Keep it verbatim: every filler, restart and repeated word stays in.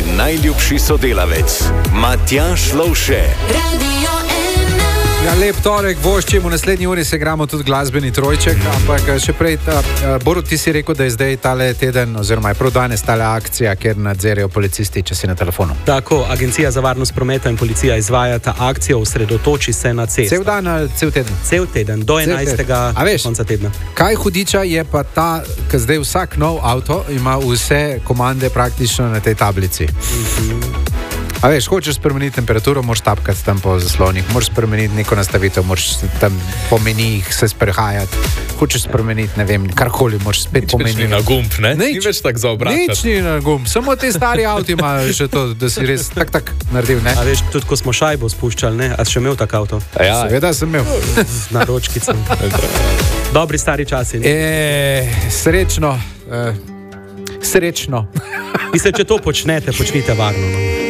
najljubši sodelavec, Matjaž Lovše. Ja, lep torek, voščim, v naslednji uri se igramo tudi glasbeni trojček, ampak še prej, ta, Borut, ti si rekel, da je zdaj tale teden, oziroma je prav danes tale akcija, kjer nadzirajo policisti, če si na telefonu. Tako, Agencija za varnost prometa in policija izvajata akcijo, osredotoči se na cesto. Cel dan ali cel teden? Cel teden, do enajstega konca tedna. Kaj hudiča je pa ta, ker zdaj vsak nov avto ima vse komande praktično na tej tablici. Mm-hmm. A veš, hočeš spremeniti temperaturo, moraš tapkati tam po zaslonih, moraš spremeniti neko nastavitev, moraš tam po menijih se sprehajati, hočeš spremeniti, ne vem, karkoli, moraš spet po menijih. Nič ni na gumb, ne? Nič, ni več tak za obračati. Nič ni na gumb, samo te stari avti imajo še to, da si res tak tak naredil, ne? A veš, tudi ko smo šajbo spuščali, ne? A si še imel tak avto? Ja, seveda sem imel. Na ročkici. Dobri stari časi, ne? E, srečno, e, srečno. Mislim, če to počnete, počnite varno, no?